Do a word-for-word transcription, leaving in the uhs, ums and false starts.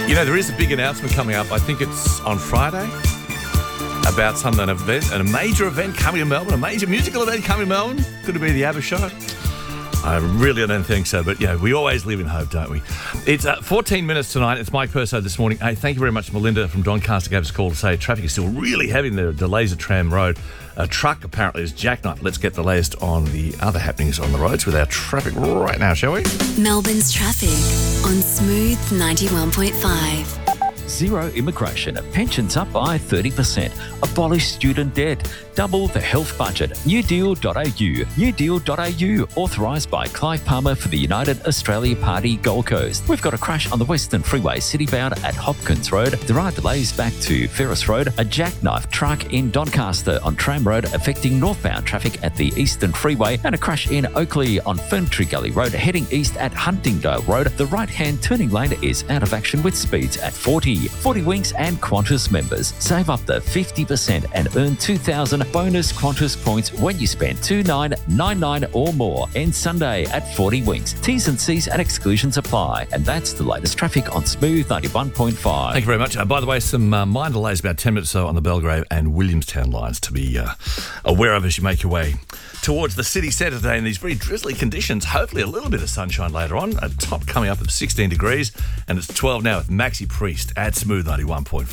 You know, there is a big announcement coming up. I think it's on Friday about some an event, a major event coming to Melbourne, a major musical event coming to Melbourne. Could it be the ABBA show? I really don't think so, but yeah, we always live in hope, don't we? It's uh, fourteen minutes tonight. It's Mike Perso this morning. Hey, thank you very much, Melinda from Doncaster gave us a call to say traffic is still really heavy. There are delays at Tram Road. A truck apparently is jackknifed. Let's get the latest on the other happenings on the roads with our traffic right now, shall we? Melbourne's traffic on Smooth ninety-one point five. Zero immigration, pensions up by thirty percent, abolish student debt, double the health budget, new deal dot a u, new deal dot a u, authorised by Clive Palmer for the United Australia Party Gold Coast. We've got a crash on the Western Freeway citybound at Hopkins Road. There are delays back to Ferris Road, a jackknife truck in Doncaster on Tram Road affecting northbound traffic at the Eastern Freeway, and a crash in Oakley on Ferntree Gully Road heading east at Huntingdale Road. The right-hand turning lane is out of action with speeds at forty. forty Winks and Qantas members save up to fifty percent and earn two thousand bonus Qantas points when you spend two thousand nine hundred ninety-nine dollars or more. End Sunday at forty Winks. T's and C's and exclusions apply. And that's the latest traffic on Smooth ninety-one point five. Thank you very much. Uh, by the way, some uh, minor delays about ten minutes or so on the Belgrave and Williamstown lines to be uh, aware of as you make your way towards the city centre today in these very drizzly conditions. Hopefully a little bit of sunshine later on. A top coming up of sixteen degrees, and it's twelve now with Maxi Priest at Smooth ninety-one point five.